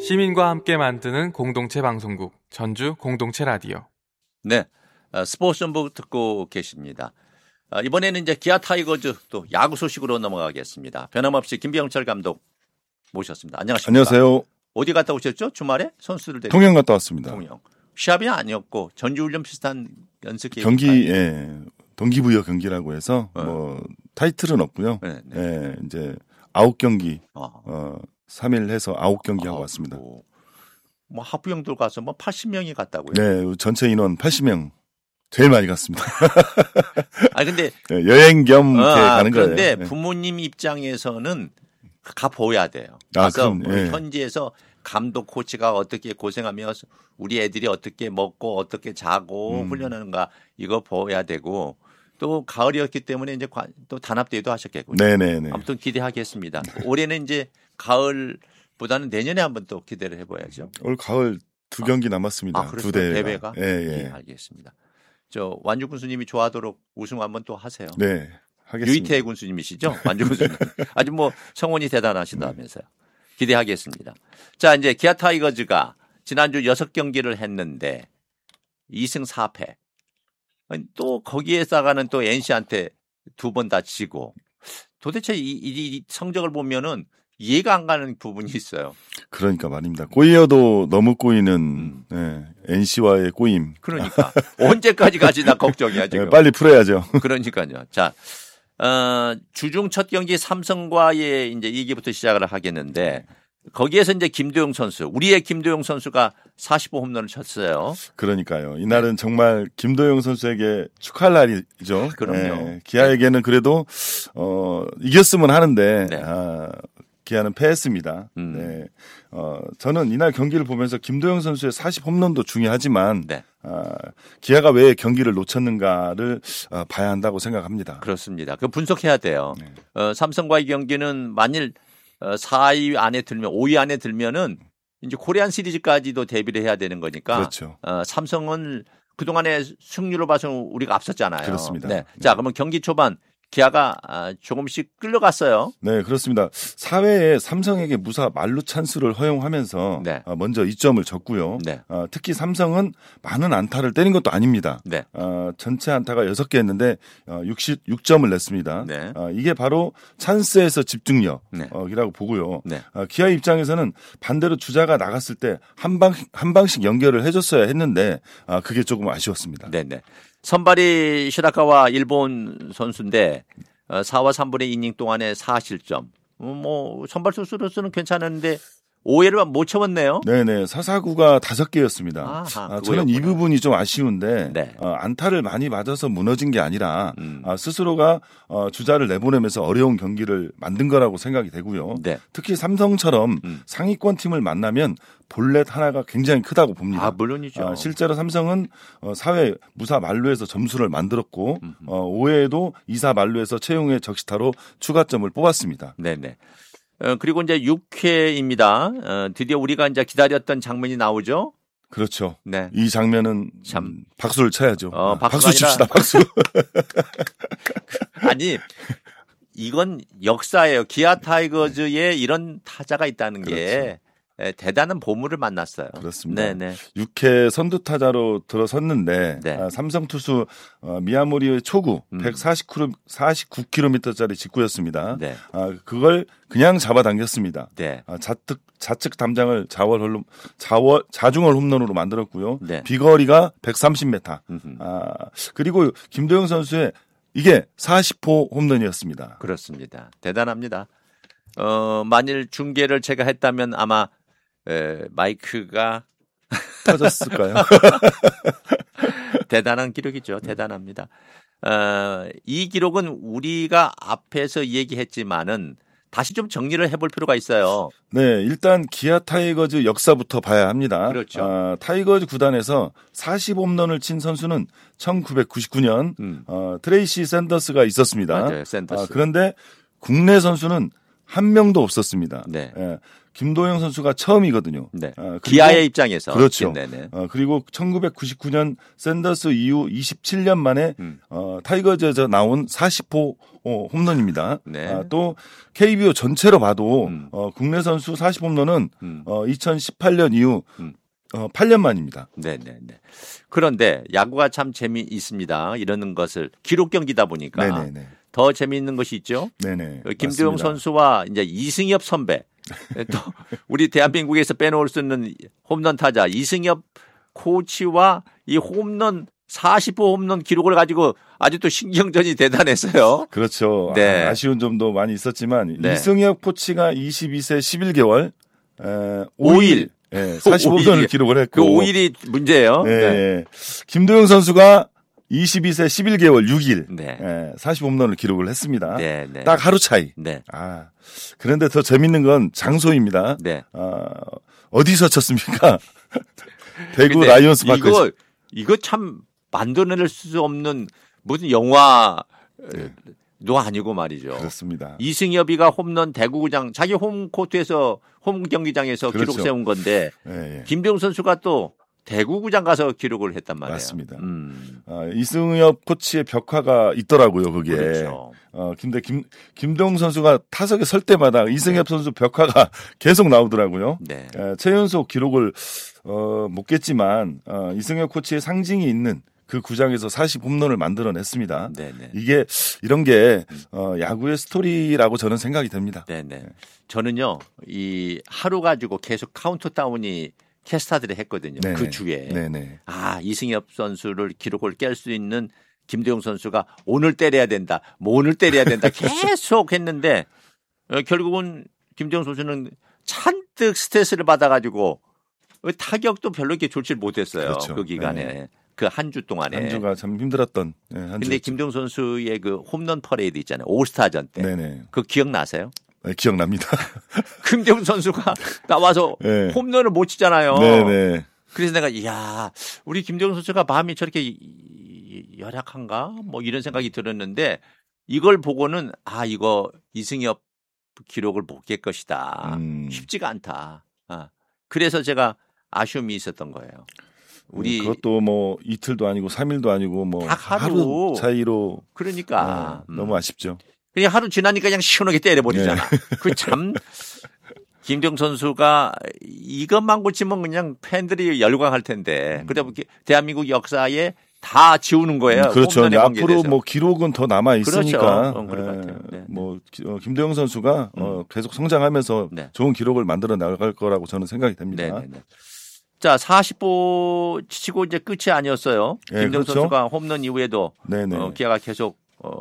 시민과 함께 만드는 공동체 방송국 전주 공동체 라디오. 네, 스포츠 전북 듣고 계십니다. 이번에는 이제 기아 타이거즈 또 야구 소식으로 넘어가겠습니다. 변함없이 김병철 감독 모셨습니다. 안녕하십니까? 안녕하세요. 어디 갔다 오셨죠? 주말에 선수들 데리고. 통영 갔다 왔습니다. 통영. 시합이 아니었고 전지훈련 비슷한 연습 경기, 예, 동기부여 경기라고 해서 뭐 타이틀은 없고요. 네. 예, 이제 9경기 3일 해서 9경기 하고 왔습니다. 뭐 하부형들 가서 뭐 80명이 갔다고요? 네, 전체 인원 80명. 제일 많이 갔습니다. 근데 여행 겸 이렇게 가는 거예요. 그런데 부모님 입장에서는 가 보야 돼요. 가서 현지에서 감독 코치가 어떻게 고생하며 우리 애들이 어떻게 먹고 어떻게 자고 훈련하는가 이거 보야 되고 또 가을이었기 때문에 이제 또 단합대회도 하셨겠군요. 네네네. 아무튼 기대하겠습니다. 올해는 이제 가을보다는 내년에 한번 또 기대를 해봐야죠. 올 가을 2경기 남았습니다. 그렇죠. 2대회가. 대회가? 예. 알겠습니다. 저 완주 군수님이 좋아하도록 우승 한번 또 하세요. 네, 하겠습니다. 유이태 군수님이시죠? 완주 군수님. 아주 뭐 성원이 대단하신다면서요. 기대하겠습니다. 자, 이제 기아 타이거즈가 지난주 6경기를 했는데 2승 4패. 또 거기에다가는 또 NC한테 2번 다치고 도대체 이 성적을 보면은 이해가 안 가는 부분이 있어요. 그러니까 말입니다. 꼬이어도 너무 꼬이는 NC와의 꼬임. 그러니까 언제까지 가지나 걱정이야 지금. 빨리 풀어야죠. 그러니까요. 자, 주중 첫 경기 삼성과의 이제 얘기부터 시작을 하겠는데 거기에서 이제 김도영 선수, 우리의 김도영 선수가 45홈런을 쳤어요. 그러니까요. 이날은 정말 김도영 선수에게 축하할 날이죠. 그럼요. 기아에게는 그래도 이겼으면 하는데 네. 기아는 패했습니다. 네. 저는 이날 경기를 보면서 김도영 선수의 40홈런도 중요하지만 네. 기아가 왜 경기를 놓쳤는가를 봐야 한다고 생각합니다. 그렇습니다. 그 분석해야 돼요. 삼성과의 경기는 만일 4위 안에 들면 5위 안에 들면은 이제 코리안 시리즈까지도 대비를 해야 되는 거니까. 그렇죠. 삼성은 그동안의 승률로 봐서 우리가 앞섰잖아요. 그렇습니다. 네. 자, 그러면 경기 초반 기아가 조금씩 끌려갔어요. 네, 그렇습니다. 4회에 삼성에게 무사 만루 찬스를 허용하면서 네. 먼저 2점을 줬고요. 네. 특히 삼성은 많은 안타를 때린 것도 아닙니다. 네. 전체 안타가 6개 했는데 66점을 냈습니다. 네. 이게 바로 찬스에서 집중력이라고 네. 보고요. 네. 기아 입장에서는 반대로 주자가 나갔을 때 한 방씩 연결을 해줬어야 했는데 그게 조금 아쉬웠습니다. 네네. 선발이 시라카와 일본 선수인데 4와 3분의 2이닝 동안에 4실점. 뭐 선발 투수로서는 괜찮은데 5회를 못 채웠네요. 네네. 사사구가 5개였습니다. 저는 이 부분이 좀 아쉬운데 네. 안타를 많이 맞아서 무너진 게 아니라 스스로가 주자를 내보내면서 어려운 경기를 만든 거라고 생각이 되고요. 네. 특히 삼성처럼 상위권 팀을 만나면 볼넷 하나가 굉장히 크다고 봅니다. 물론이죠. 실제로 삼성은 4회 무사 만루에서 점수를 만들었고 5회에도 2사 만루에서 최용의 적시타로 추가점을 뽑았습니다. 네네. 그리고 이제 6회입니다. 드디어 우리가 이제 기다렸던 장면이 나오죠. 그렇죠. 네. 이 장면은 참 박수를 쳐야죠. 박수 아니라... 칩시다. 박수. 아니 이건 역사예요. 기아 타이거즈에 이런 타자가 있다는 게 대단한 보물을 만났어요. 그렇습니다. 네네. 6회 선두 타자로 들어섰는데 네. 삼성 투수 미야모리의 초구 149km짜리 직구였습니다. 네. 그걸 그냥 잡아당겼습니다. 네. 좌측 담장을 자중월 홈런으로 만들었고요. 네. 비거리가 130m. 그리고 김도영 선수의 이게 40호 홈런이었습니다. 그렇습니다. 대단합니다. 만일 중계를 제가 했다면 아마 마이크가 터졌을까요? 대단한 기록이죠. 대단합니다. 이 기록은 우리가 앞에서 얘기했지만은 다시 좀 정리를 해볼 필요가 있어요. 네, 일단 기아 타이거즈 역사부터 봐야 합니다. 그렇죠. 타이거즈 구단에서 40홈런을 친 선수는 1999년 트레이시 샌더스가 있었습니다. 맞아요, 샌더스. 그런데 국내 선수는 한 명도 없었습니다. 네. 예, 김도영 선수가 처음이거든요. 네. 그리고, 기아의 입장에서 그렇죠. 네네. 그리고 1999년 샌더스 이후 27년 만에 타이거즈에서 나온 40호 홈런입니다. 네. 또 KBO 전체로 봐도 국내 선수 40홈런은 2018년 이후 8년 만입니다. 네네네. 그런데 야구가 참 재미있습니다. 이러는 것을 기록 경기다 보니까 네네네. 더 재미있는 것이 있죠. 네네. 김도영 맞습니다. 선수와 이제 이승엽 선배 또 우리 대한민국에서 빼놓을 수 없는 홈런 타자 이승엽 코치와 이 홈런 40호 홈런 기록을 가지고 아직도 신경전이 대단했어요. 그렇죠. 네. 아쉬운 점도 많이 있었지만 네. 이승엽 코치가 22세 11개월 5일 45던을 기록을 했고 그 5일이 문제예요. 네. 네. 김도영 선수가 22세 11개월 6일 네. 40홈런을 기록을 했습니다. 네, 네. 딱 하루 차이. 네. 그런데 더 재밌는 건 장소입니다. 네. 어디서 쳤습니까? 대구 근데 라이온스 파크. 이거 참 만들어낼 수 없는 무슨 영화도 아니고 말이죠. 그렇습니다. 이승엽이가 홈런 대구구장 자기 홈코트에서 홈 경기장에서 그렇죠. 기록 세운 건데 예. 김도영 선수가 또 대구구장 가서 기록을 했단 말이에요. 맞습니다. 이승엽 코치의 벽화가 있더라고요, 거기에. 그렇죠. 근데 김도영 선수가 타석에 설 때마다 이승엽 선수 벽화가 계속 나오더라고요. 네. 최연소 기록을 못 깼지만 이승엽 코치의 상징이 있는 그 구장에서 40홈런을 만들어냈습니다. 네네. 이게 이런 게 야구의 스토리라고 저는 생각이 됩니다. 네네. 저는요 이 하루 가지고 계속 카운트다운이 캐스터들이 했거든요. 네네. 그 주에. 네네. 이승엽 선수를 기록을 깰 수 있는 김도영 선수가 오늘 때려야 된다. 뭐 오늘 때려야 된다. 계속 했는데 결국은 김도영 선수는 잔뜩 스트레스를 받아가지고 타격도 별로 이렇게 좋지 못했어요. 그렇죠. 그 기간에. 네. 그 한 주 동안에. 한 주가 참 힘들었던 한 주. 근데 김도영 선수의 그 홈런 퍼레이드 있잖아요. 올스타전 때. 네네. 그 기억나세요? 네, 기억납니다. 김도영 선수가 나와서 네. 홈런을 못 치잖아요. 네네. 그래서 내가 이야 우리 김도영 선수가 마음이 저렇게 열악한가 뭐 이런 생각이 들었는데 이걸 보고는 이거 이승엽 기록을 못 깰 것이다. 쉽지가 않다. 그래서 제가 아쉬움이 있었던 거예요. 우리 그것도 뭐 이틀도 아니고 3일도 아니고 뭐 딱 하루 차이로 그러니까 너무 아쉽죠. 그냥 하루 지나니까 그냥 시원하게 때려버리잖아. 네. 그 참 김도영 선수가 이것만 고치면 그냥 팬들이 열광할 텐데. 그러다 보니 대한민국 역사에 다 지우는 거예요. 그렇죠. 홈런에 앞으로 관계돼서. 뭐 기록은 더 남아 있으니까. 그렇죠. 그럴 것 같아요. 네. 뭐 김도영 선수가 계속 성장하면서 네. 좋은 기록을 만들어 나갈 거라고 저는 생각이 됩니다. 네네네. 자, 40호 치고 이제 끝이 아니었어요. 네, 김도영 그렇죠. 선수가 홈런 이후에도 네네. 기아가 계속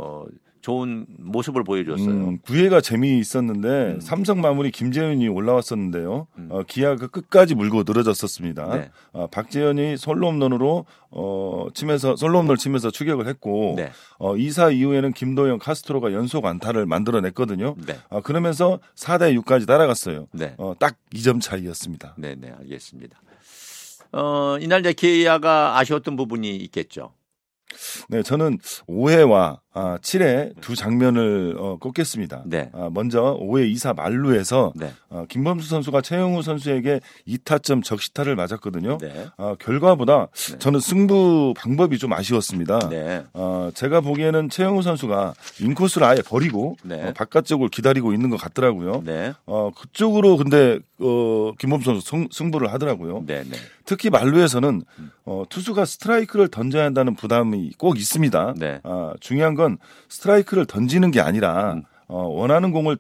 좋은 모습을 보여줬어요. 구회가 재미있었는데 삼성 마무리 김재현이 올라왔었는데요. 기아가 끝까지 물고 늘어졌었습니다. 네. 박재현이 솔로 홈런으로 솔로 홈런을 치면서 추격을 했고 네. 2사 이후에는 김도영 카스트로가 연속 안타를 만들어냈거든요. 네. 그러면서 4대 6까지 따라갔어요. 네. 딱 2점 차이였습니다. 네네, 알겠습니다. 이날 이제 기아가 아쉬웠던 부분이 있겠죠. 네, 저는 5회와 7회 두 장면을 꼽겠습니다. 네. 먼저 5회 2사 만루에서 네. 김범수 선수가 최영우 선수에게 2타점 적시타를 맞았거든요. 네. 결과보다 네. 저는 승부 방법이 좀 아쉬웠습니다. 네. 제가 보기에는 최영우 선수가 인코스를 아예 버리고 네. 바깥쪽을 기다리고 있는 것 같더라고요. 네. 그쪽으로 근데 김범수 선수 승부를 하더라고요. 네. 네. 특히 만루에서는 투수가 스트라이크를 던져야 한다는 부담이 꼭 있습니다. 네. 중요한 건 스트라이크를 던지는 게 아니라 원하는 공을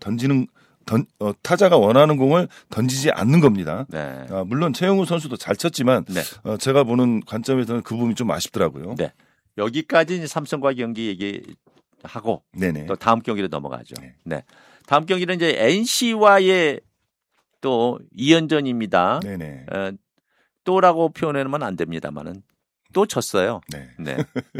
타자가 원하는 공을 던지지 않는 겁니다. 네. 물론 최영우 선수도 잘 쳤지만 네. 제가 보는 관점에서는 그 부분이 좀 아쉽더라고요. 네. 여기까지 이제 삼성과 경기 얘기하고 네네. 또 다음 경기로 넘어가죠. 네. 네. 다음 경기는 이제 NC와의 또 2연전입니다. 네네. 또라고 표현하면 안 됩니다만은 또 졌어요. 네. 네.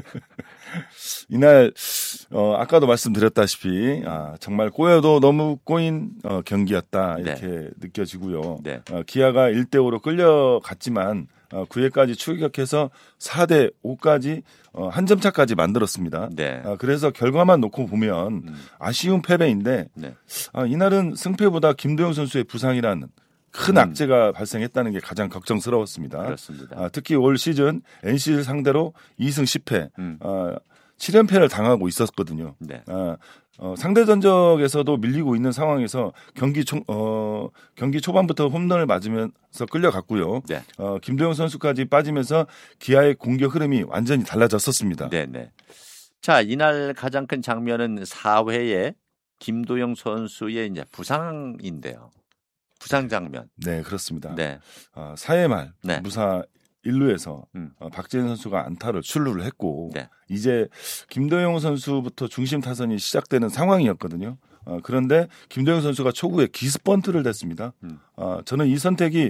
이날 아까도 말씀드렸다시피 정말 꼬여도 너무 꼬인 경기였다 이렇게 느껴지고요. 네. 기아가 1대5로 끌려갔지만 9회까지 추격해서 4대 5까지 한 점 차까지 만들었습니다. 네. 그래서 결과만 놓고 보면 아쉬운 패배인데 네. 이날은 승패보다 김도영 선수의 부상이라는 큰 악재가 발생했다는 게 가장 걱정스러웠습니다. 그렇습니다. 특히 올 시즌 NC를 상대로 2승 10패 7연패를 당하고 있었거든요. 네. 상대 전적에서도 밀리고 있는 상황에서 경기 초반부터 홈런을 맞으면서 끌려갔고요. 네. 김도영 선수까지 빠지면서 기아의 공격 흐름이 완전히 달라졌었습니다. 네네. 자, 이날 가장 큰 장면은 4회에 김도영 선수의 이제 부상인데요. 부상 장면. 네, 그렇습니다. 네. 4회 말 네. 무사 1루에서 음. 박재현 선수가 안타를 출루를 했고 네. 이제 김도영 선수부터 중심 타선이 시작되는 상황이었거든요. 그런데 김도영 선수가 초구에 기습 번트를 냈습니다. 저는 이 선택이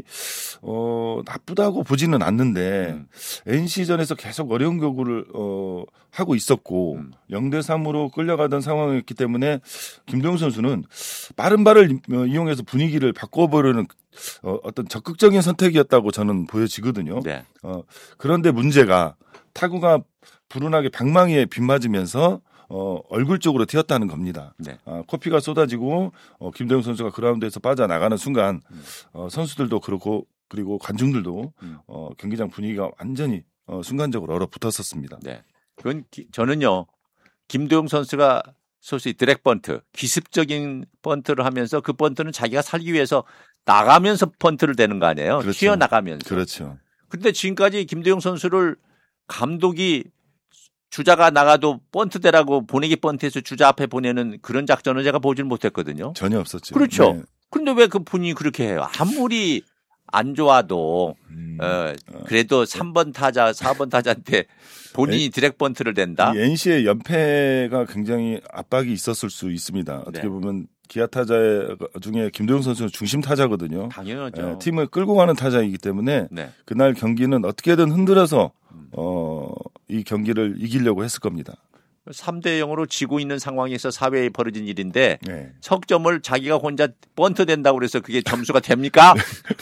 나쁘다고 보지는 않는데 NC전에서 계속 어려운 경구를 하고 있었고 0대 3으로 끌려가던 상황이었기 때문에 김도영 선수는 빠른 발을 이용해서 분위기를 바꿔보려는 어떤 적극적인 선택이었다고 저는 보여지거든요. 네. 그런데 문제가 타구가 불운하게 방망이에 빗맞으면서 얼굴 쪽으로 튀었다는 겁니다. 네. 코피가 쏟아지고 김도영 선수가 그라운드에서 빠져나가는 순간 선수들도 그렇고 그리고 관중들도 경기장 분위기가 완전히 순간적으로 얼어붙었었습니다. 네. 그건 저는요. 김도영 선수가 소위 드랙 번트, 기습적인 번트를 하면서 그 번트는 자기가 살기 위해서 나가면서 번트를 대는 거 아니에요? 그렇죠. 튀어나가면서. 그렇죠. 근데 지금까지 김도영 선수를 감독이 주자가 나가도 번트 대라고 보내기 번트에서 주자 앞에 보내는 그런 작전을 제가 보지는 못했거든요. 전혀 없었죠. 그렇죠. 네. 그런데 왜 그 분이 그렇게 해요? 아무리 안 좋아도 그래도 3번 타자, 4번 타자한테 본인이 드랙 번트를 댄다. 이 NC의 연패가 굉장히 압박이 있었을 수 있습니다. 어떻게 네. 보면 기아 타자 중에 김도영 선수는 중심 타자거든요. 당연하죠. 팀을 끌고 가는 타자이기 때문에 네. 그날 경기는 어떻게든 흔들어서 이 경기를 이기려고 했을 겁니다. 3대 0으로 지고 있는 상황에서 4회에 벌어진 일인데 네. 석점을 자기가 혼자 번트 된다고 그래서 그게 점수가 됩니까?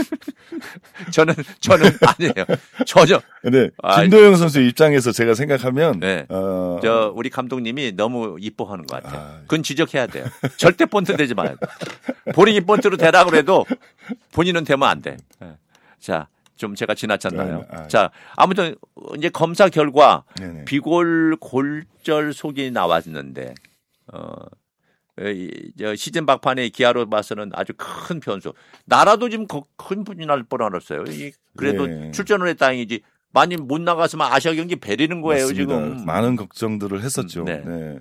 저는 아니에요. 전혀. 근데 김도영 선수 입장에서 제가 생각하면 네. 우리 감독님이 너무 이뻐하는 것 같아요. 그건 지적해야 돼요. 절대 번트 되지 마요. 본인이 번트로 되라 그래도 본인은 되면 안 돼. 자, 좀 제가 지나쳤나요? 자, 아무튼 이제 검사 결과 네네. 비골 골절 속이 나왔는데 시즌 막판에 기아로 봐서는 아주 큰 변수. 나라도 지금 큰 분이 날 뻔했어요. 그래도 네. 출전을 했 다행이지. 많이 못 나갔으면 아시아 경기 베리는 거예요. 맞습니다. 지금. 많은 걱정들을 했었죠. 네. 네.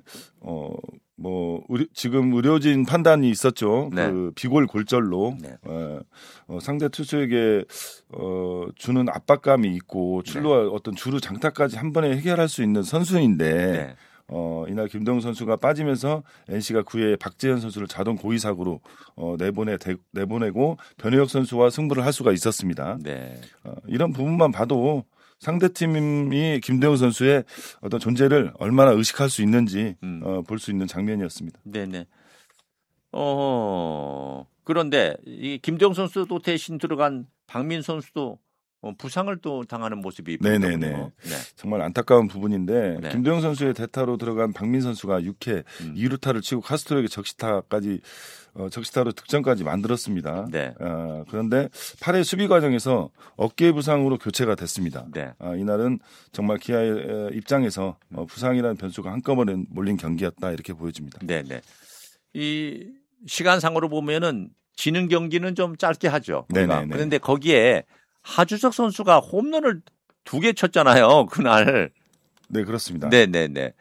지금 의료진 판단이 있었죠. 네. 그 비골 골절로 네. 상대 투수에게 주는 압박감이 있고 출루와 어떤 주루 장타까지 한 번에 해결할 수 있는 선수인데 네. 이날 김도영 선수가 빠지면서 NC가 9회에 박재현 선수를 자동 고의사구로 내보내고 변혜혁 선수와 승부를 할 수가 있었습니다. 네. 이런 부분만 봐도 상대팀이 김도영 선수의 어떤 존재를 얼마나 의식할 수 있는지 볼 수 있는 장면이었습니다. 네네. 그런데 이 김도영 선수도 대신 들어간 박민 선수도 부상을 또 당하는 모습이 네네네. 보이거든요. 네. 정말 안타까운 부분인데 네. 김도영 선수의 대타로 들어간 박민 선수가 6회 2루타를 치고 카스트로에게 적시타로 득점까지 만들었습니다. 네. 그런데 8회 수비 과정에서 어깨 부상으로 교체가 됐습니다. 네. 이날은 정말 기아의 입장에서 부상이라는 변수가 한꺼번에 몰린 경기였다 이렇게 보여집니다. 네네. 이 시간상으로 보면은 지는 경기는 좀 짧게 하죠. 네네네. 그런데 거기에 하주석 선수가 홈런을 2개 쳤잖아요. 그날. 네, 그렇습니다. 네네네.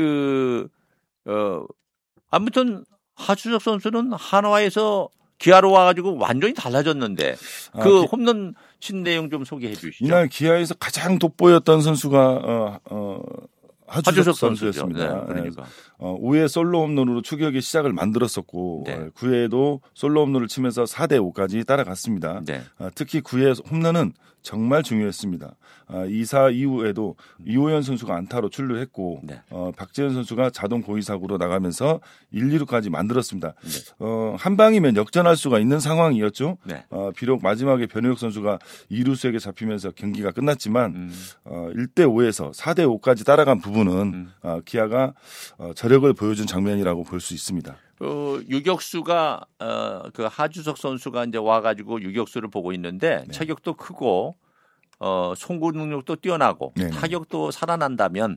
아무튼 하주석 선수는 한화에서 기아로 와가지고 완전히 달라졌는데 홈런 친 내용 좀 소개해 주시죠. 이날 기아에서 가장 돋보였던 선수가 하주석 선수였습니다. 네, 그러니까. 5회 솔로 홈런으로 추격의 시작을 만들었었고 네. 9회에도 솔로 홈런을 치면서 4대5까지 따라갔습니다. 네. 특히 9회 홈런은 정말 중요했습니다. 2사 이후에도 이호연 선수가 안타로 출루했고 네. 박재현 선수가 자동 고의 사고로 나가면서 1, 2루까지 만들었습니다. 네. 한 방이면 역전할 수가 있는 상황이었죠. 네. 비록 마지막에 변혁 선수가 2루수에게 잡히면서 경기가 끝났지만 1대5에서 4대5까지 따라간 부분은 기아가 저력을 보여준 장면이라고 볼 수 있습니다. 유격수가 그 하주석 선수가 이제 와가지고 유격수를 보고 있는데 네. 체격도 크고 송구 능력도 뛰어나고 네네. 타격도 살아난다면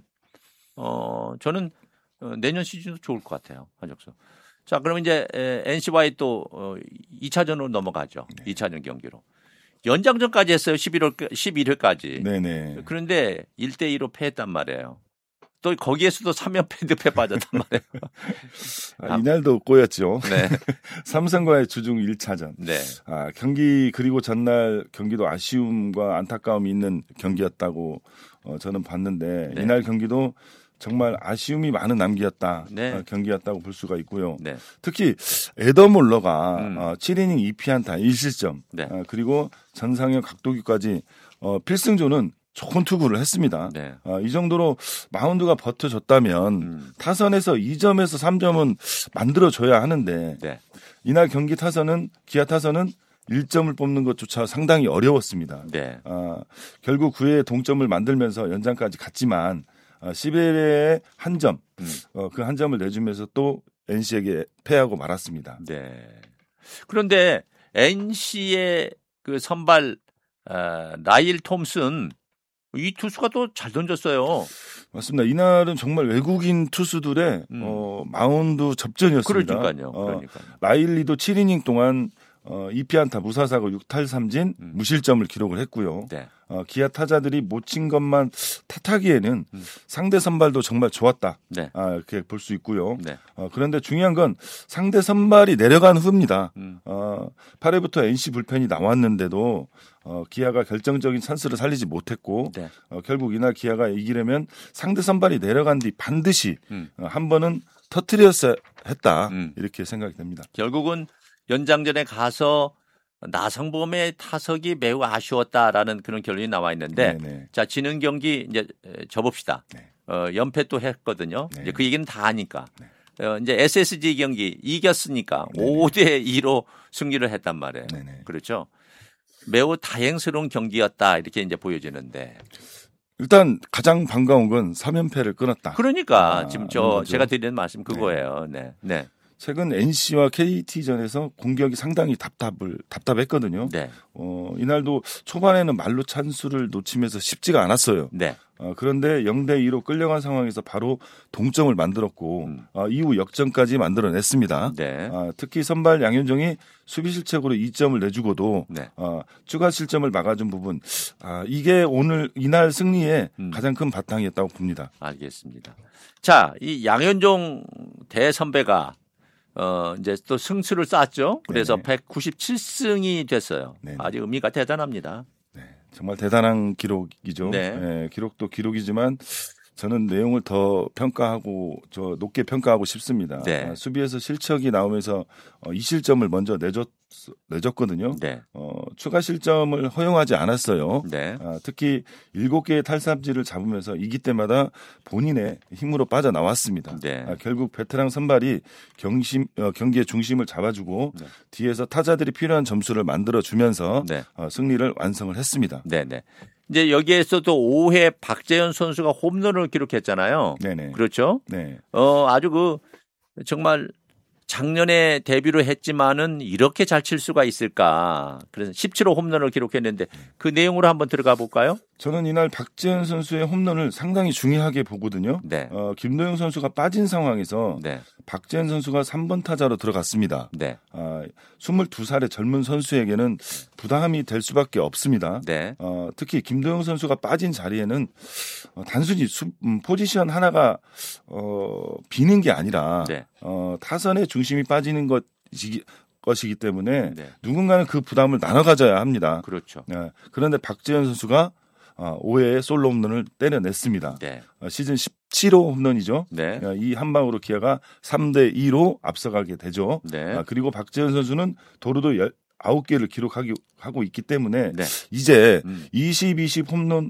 저는 내년 시즌도 좋을 것 같아요. 하주석. 자, 그럼 이제 NC와의 또 2차전으로 넘어가죠. 네. 2차전 경기로. 연장전까지 했어요. 11회까지. 네네. 그런데 1대2로 패했단 말이에요. 또 거기에서도 3연패 득패 빠졌단 말이에요. 이날도 꼬였죠. 네. 삼성과의 주중 1차전. 네. 경기 그리고 전날 경기도 아쉬움과 안타까움이 있는 경기였다고 저는 봤는데 네. 이날 경기도 정말 아쉬움이 많은 남기였다. 네. 경기였다고 볼 수가 있고요. 네. 특히 에더몰러가 7이닝 2피안타 1실점 네. 그리고 전상현 각도기까지 필승조는 좋은 투구를 했습니다. 네. 이 정도로 마운드가 버텨줬다면 타선에서 2점에서 3점은 만들어줘야 하는데 네. 이날 경기 타선은 기아 타선은 1점을 뽑는 것조차 상당히 어려웠습니다. 네. 결국 9회에 동점을 만들면서 연장까지 갔지만 11회에 한 점, 그 한 점을 내주면서 또 NC에게 패하고 말았습니다. 네. 그런데 NC의 그 선발 라일 톰슨 이 투수가 또 잘 던졌어요. 맞습니다. 이날은 정말 외국인 투수들의 마운드 접전이었습니다. 그러니까요. 라일리도 7이닝 동안 2피안타 무사사고 6탈3진 무실점을 기록을 했고요. 네. 기아 타자들이 못 친 것만 탓하기에는 상대 선발도 정말 좋았다. 네. 이렇게 볼 수 있고요. 네. 그런데 중요한 건 상대 선발이 내려간 후입니다. 8회부터 NC 불펜이 나왔는데도 기아가 결정적인 찬스를 살리지 못했고 네. 결국 이날 기아가 이기려면 상대 선발이 내려간 뒤 반드시 한 번은 터뜨렸어야 했다. 이렇게 생각이 됩니다. 결국은 연장전에 가서 나성범의 타석이 매우 아쉬웠다라는 그런 결론이 나와 있는데 네네. 자, 지는 경기 이제 접읍시다. 네. 연패 또 했거든요. 네. 이제 그 얘기는 다 하니까. 네. 이제 SSG 경기 이겼으니까 네네. 5대2로 승리를 했단 말이에요. 네네. 그렇죠. 매우 다행스러운 경기였다. 이렇게 이제 보여지는데. 일단 가장 반가운 건 3연패를 끊었다. 그러니까 지금 거죠. 제가 드리는 말씀 그거예요. 네. 네. 최근 NC와 KT전에서 공격이 상당히 답답했거든요. 네. 이날도 초반에는 말로 찬스를 놓치면서 쉽지가 않았어요. 네. 그런데 0대2로 끌려간 상황에서 바로 동점을 만들었고 이후 역전까지 만들어냈습니다. 네. 특히 선발 양현종이 수비 실책으로 2점을 내주고도 네. 추가 실점을 막아준 부분 이게 오늘 이날 승리의 가장 큰 바탕이었다고 봅니다. 알겠습니다. 자, 이 양현종 대선배가 이제 또 승수를 쌓았죠. 그래서 네네. 197승이 됐어요. 네네. 아주 의미가 대단합니다. 정말 대단한 기록이죠. 네. 기록도 기록이지만 저는 내용을 더 높게 평가하고 싶습니다. 네. 수비에서 실책이 나오면서 2실점을 먼저 내줬거든요. 네. 추가 실점을 허용하지 않았어요. 네. 특히 7개의 탈삼진을 잡으면서 이기 때마다 본인의 힘으로 빠져나왔습니다. 네. 결국 베테랑 선발이 경기의 중심을 잡아주고 네. 뒤에서 타자들이 필요한 점수를 만들어주면서 네. 승리를 완성을 했습니다. 네, 네. 이제 여기에서도 5회 박재현 선수가 홈런을 기록했잖아요. 네네. 그렇죠? 네. 아주 정말 작년에 데뷔를 했지만은 이렇게 잘 칠 수가 있을까? 그래서 17호 홈런을 기록했는데 그 내용으로 한번 들어가 볼까요? 저는 이날 박재현 선수의 홈런을 상당히 중요하게 보거든요. 네. 김도영 선수가 빠진 상황에서 네. 박재현 선수가 3번 타자로 들어갔습니다. 네. 22살의 젊은 선수에게는 부담이 될 수밖에 없습니다. 네. 특히 김도영 선수가 빠진 자리에는 단순히 포지션 하나가 비는 게 아니라 네. 타선의 중심이 빠지는 것이기 때문에 네. 누군가는 그 부담을 나눠 가져야 합니다. 그렇죠. 그런데 박재현 선수가 5회에 솔로 홈런을 때려냈습니다. 네. 시즌 17호 홈런이죠. 네. 이 한 방으로 기아가 3대2로 앞서가게 되죠. 네. 그리고 박재현 선수는 도루도 9개를 기록하고 있기 때문에 네. 이제 20 홈런,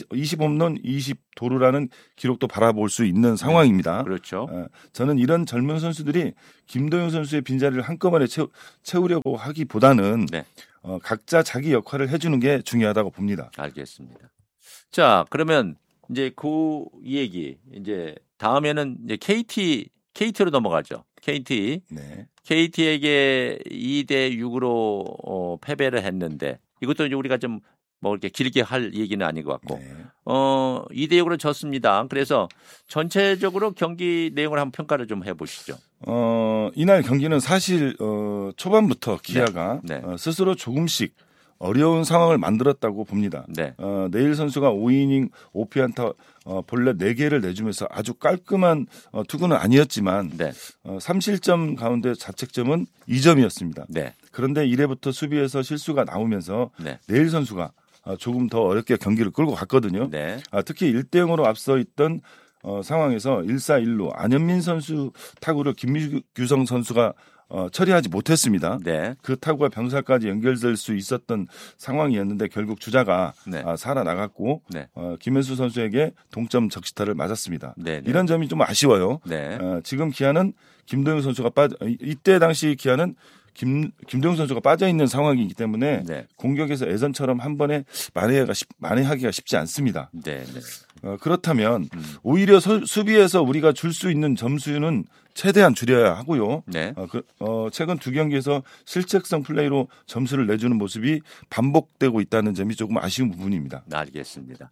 20 도루라는 기록도 바라볼 수 있는 상황입니다. 그렇죠. 저는 이런 젊은 선수들이 김도영 선수의 빈자리를 한꺼번에 채우려고 하기보다는 네. 각자 자기 역할을 해주는 게 중요하다고 봅니다. 알겠습니다. 자, 그러면 이제 그 얘기 이제 다음에는 이제 KT로 넘어가죠. KT. 네. KT에게 2대 6으로 패배를 했는데 이것도 이제 우리가 좀 뭐 이렇게 길게 할 얘기는 아닌 것 같고 네. 2대 6으로 졌습니다. 그래서 전체적으로 경기 내용을 한번 평가를 좀 해보시죠. 이날 경기는 사실 초반부터 기아가 네. 스스로 조금씩 어려운 상황을 만들었다고 봅니다. 네. 네일 선수가 5이닝 5피안타 볼넷 4개를 내주면서 아주 깔끔한 투구는 아니었지만 네. 3실점 가운데 자책점은 2점이었습니다. 네. 그런데 1회부터 수비에서 실수가 나오면서 네. 네일 선수가 조금 더 어렵게 경기를 끌고 갔거든요. 네. 특히 1대0으로 앞서 있던 상황에서 1-4-1루 안현민 선수 타구를 김규성 선수가 처리하지 못했습니다. 네. 그 타구가 병살까지 연결될 수 있었던 상황이었는데 결국 주자가 네. 살아나갔고 네. 김현수 선수에게 동점 적시타를 맞았습니다. 네. 네. 이런 점이 좀 아쉬워요. 네. 지금 기아는 김도영 선수가 이때 당시 기아는 김도영 선수가 빠져 있는 상황이기 때문에 네. 공격에서 예전처럼 한 번에 만회하기가 쉽지 않습니다. 네. 네. 그렇다면 오히려 수비에서 우리가 줄 수 있는 점수는 최대한 줄여야 하고요. 네. 최근 2경기에서 실책성 플레이로 점수를 내주는 모습이 반복되고 있다는 점이 조금 아쉬운 부분입니다. 알겠습니다.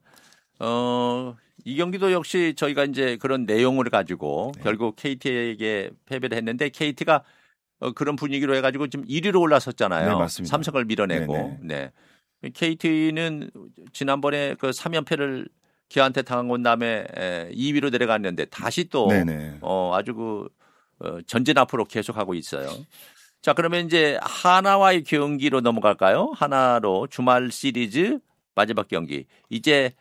이 경기도 역시 저희가 이제 그런 내용을 가지고 결국 KT에게 패배를 했는데 KT가 그런 분위기로 해가지고 지금 1위로 올라섰잖아요. 네, 맞습니다. 삼성을 밀어내고. 네. KT는 지난번에 그 3연패를 기아한테 당한 다음에 2위로 내려갔는데 다시 또 아주 그 전진 앞으로 계속하고 있어요. 자, 그러면 이제 하나와의 경기로 넘어갈까요? 하나로 주말 시리즈 마지막 경기. 이제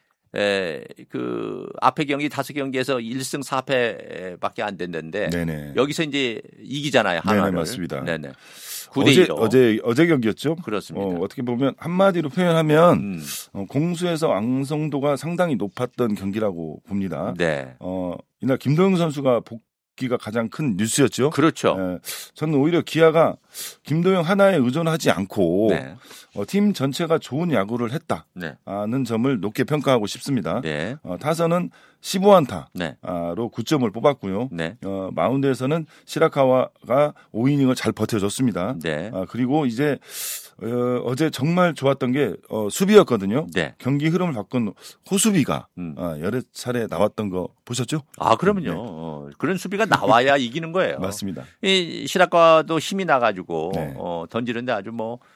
그 앞에 경기 5경기에서 1승 4패밖에 안 됐는데 네네. 여기서 이제 이기잖아요. 하나를. 네네, 맞습니다. 네네. 9대1로. 어제 경기였죠. 그렇습니다. 어떻게 보면 한마디로 표현하면 공수에서 완성도가 상당히 높았던 경기라고 봅니다. 네. 이날 김도영 선수가 복귀가 가장 큰 뉴스였죠. 그렇죠. 저는 오히려 기아가 김도영 하나에 의존하지 않고 네. 팀 전체가 좋은 야구를 했다는 네. 점을 높게 평가하고 싶습니다. 네. 타선은 15안타로 네. 9점을 뽑았고요. 네. 마운드에서는 시라카와가 5이닝을 잘 버텨줬습니다. 네. 그리고 이제 어제 정말 좋았던 게 수비였거든요. 네. 경기 흐름을 바꾼 호수비가 여러 차례 나왔던 거 보셨죠? 아, 그러면요. 네. 그런 수비가 나와야 이기는 거예요. 맞습니다. 이 시라카와도 힘이 나가지고 네. 던지는데 아주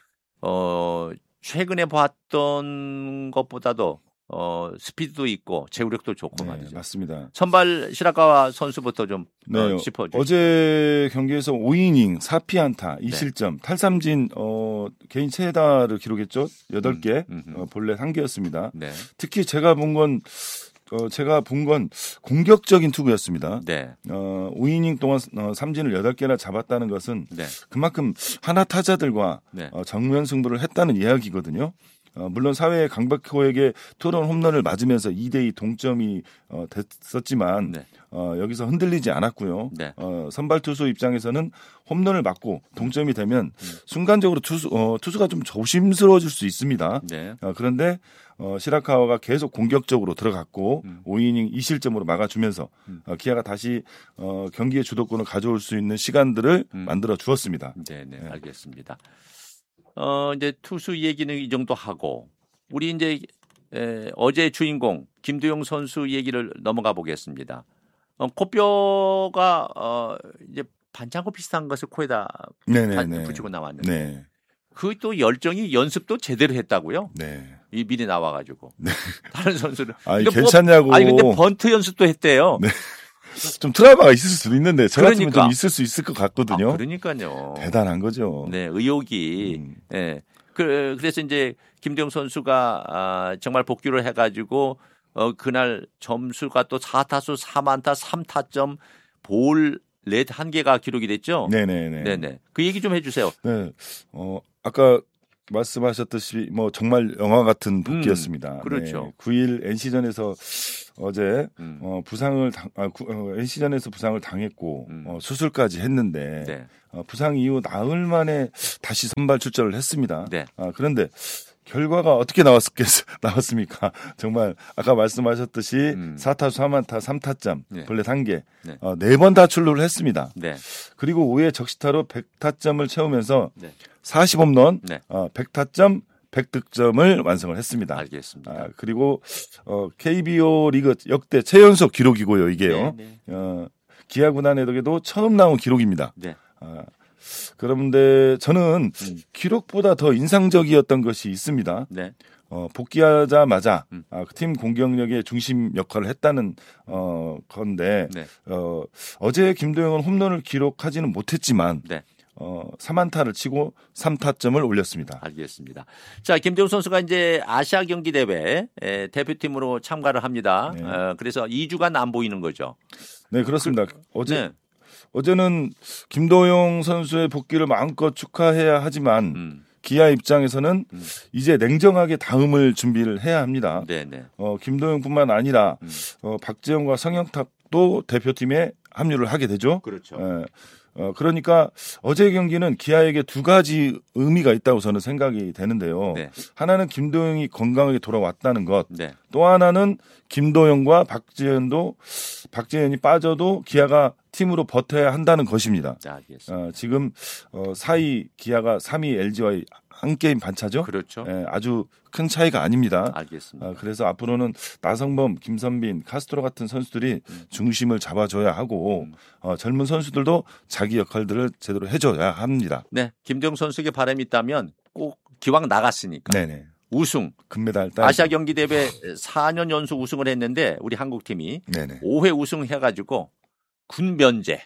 최근에 봤던 것보다도 스피드도 있고 제구력도 좋고 말이죠. 맞습니다. 선발 시라카와 선수부터 좀 짚어주세요. 어제 경기에서 5이닝 4피안타 2실점 탈삼진 개인 최다를 기록했죠. 8개 볼넷 1개였습니다. 네. 특히 제가 본 건 공격적인 투구였습니다. 네. 5이닝 동안 삼진을 8개나 잡았다는 것은 네. 그만큼 하나 타자들과 네. 정면 승부를 했다는 이야기거든요. 물론 사회의 강백호에게 투런 홈런을 맞으면서 2대2 동점이 됐었지만 네. 여기서 흔들리지 않았고요. 네. 선발 투수 입장에서는 홈런을 맞고 동점이 되면 순간적으로 투수가 좀 조심스러워질 수 있습니다. 네. 그런데 시라카와가 계속 공격적으로 들어갔고 5이닝 2실점으로 막아주면서 기아가 다시 경기의 주도권을 가져올 수 있는 시간들을 만들어 주었습니다. 네, 알겠습니다. 이제 투수 얘기는 이 정도 하고 우리 이제 어제 주인공 김도영 선수 얘기를 넘어가 보겠습니다. 코뼈가 이제 반창고 비슷한 것을 코에다 붙이고 나왔는데 네. 그 또 열정이 연습도 제대로 했다고요? 네. 이 미리 나와가지고 네. 다른 선수는 괜찮냐고. 근데 번트 연습도 했대요. 네. 좀 트라우마가 있을 수도 있는데 저 같으면 좀 있을 수 있을 것 같거든요. 그러니까요. 대단한 거죠. 네, 의욕이. 네. 그래서 이제 김도영 선수가 정말 복귀를 해가지고 그날 점수가 또 4타수 4안타 3타점 볼 넷 1개가 기록이 됐죠? 네네. 그 얘기 좀 해주세요. 네. 아까 말씀하셨듯이 뭐 정말 영화 같은 복귀였습니다. 그렇죠. 네. 9일 NC전에서 어제 NC전에서 부상을 당했고 수술까지 했는데 네. 부상 이후 나흘 만에 다시 선발 출전을 했습니다. 네. 그런데 결과가 어떻게 나왔습니까? 정말 아까 말씀하셨듯이 4타수 3안타 3타점 네. 볼넷 1개 네. 4번 다출루를 했습니다. 네. 그리고 5회 적시타로 100타점을 채우면서 네. 40홈런 네. 100타점 100득점을 완성을 했습니다. 알겠습니다. 그리고 KBO 리그 역대 최연소 기록이고요. 이게요. 네. 기아 구단에도 처음 나온 기록입니다. 네. 그런데 저는 기록보다 더 인상적이었던 것이 있습니다. 네. 복귀하자마자 그 팀 공격력의 중심 역할을 했다는 건데 네. 어제 김도영은 홈런을 기록하지는 못했지만 네. 3안타를 치고 3타점을 올렸습니다. 알겠습니다. 자, 김도영 선수가 이제 아시아 경기 대회 대표팀으로 참가를 합니다. 네. 그래서 2주간 안 보이는 거죠. 네, 그렇습니다. 네. 어제는 김도영 선수의 복귀를 마음껏 축하해야 하지만 기아 입장에서는 이제 냉정하게 다음을 준비를 해야 합니다. 네네. 김도영뿐만 아니라 박재영과 성영탁도 대표팀에 합류를 하게 되죠. 그렇죠. 그러니까 어제 경기는 기아에게 두 가지 의미가 있다고 저는 생각이 되는데요. 네. 하나는 김도영이 건강하게 돌아왔다는 것. 네. 또 하나는 김도영과 박재현이 빠져도 기아가 팀으로 버텨야 한다는 것입니다. 알겠습니다. 지금 4위 기아가 3위 LG와의 한 게임 반차죠. 그렇죠. 아주 큰 차이가 아닙니다. 알겠습니다. 그래서 앞으로는 나성범, 김선빈, 카스트로 같은 선수들이 중심을 잡아줘야 하고 젊은 선수들도 자기 역할들을 제대로 해줘야 합니다. 네, 김도영 선수에게 바람이 있다면 꼭 기왕 나갔으니까 네네. 우승, 금메달 아시아 경기 대회 4년 연속 우승을 했는데 우리 한국팀이 네네. 5회 우승해가지고 군 면제.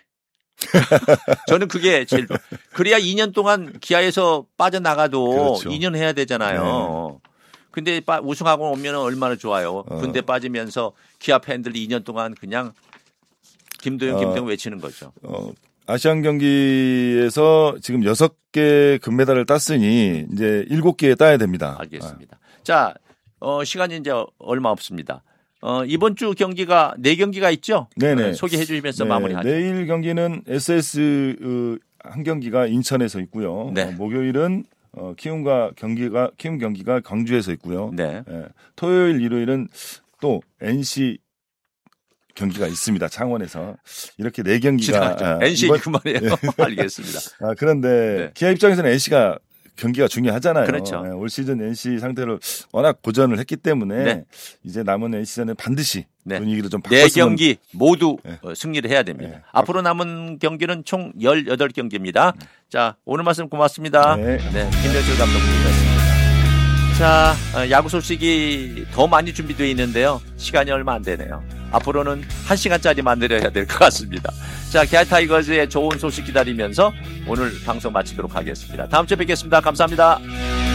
저는 그게 제일 그래야 2년 동안 기아에서 빠져나가도 그렇죠. 2년 해야 되잖아요. 근데 우승하고 오면 얼마나 좋아요. 군대 빠지면서 기아 팬들이 2년 동안 그냥 김도영 외치는 거죠. 아시안 경기에서 지금 6개 금메달을 땄으니 이제 7개 따야 됩니다. 알겠습니다. 자, 시간이 이제 얼마 없습니다. 이번 주 경기가 4경기가 있죠? 네네. 소개해 주시면서 네, 마무리하죠. 내일 경기는 SS 한 경기가 인천에서 있고요. 네. 목요일은 키움 경기가 광주에서 있고요. 네. 토요일, 일요일은 또 NC 경기가 있습니다. 창원에서 이렇게 4경기가 NC 그만해요. 알겠습니다. 그런데 네. 기아 입장에서는 NC가 경기가 중요하잖아요. 그렇죠. 올 시즌 NC 상태로 워낙 고전을 했기 때문에 네. 이제 남은 NC전은 반드시 네. 분위기를 좀 바꿨으면 4경기 모두 승리를 해야 됩니다. 네. 앞으로 남은 경기는 총 18경기입니다. 자, 오늘 말씀 고맙습니다. 네. 김병철 감독님이었습니다. 자, 야구 소식이 더 많이 준비되어 있는데요. 시간이 얼마 안 되네요. 앞으로는 1시간짜리 만들어야 될 것 같습니다. 자, 기아 타이거즈의 좋은 소식 기다리면서 오늘 방송 마치도록 하겠습니다. 다음 주에 뵙겠습니다. 감사합니다.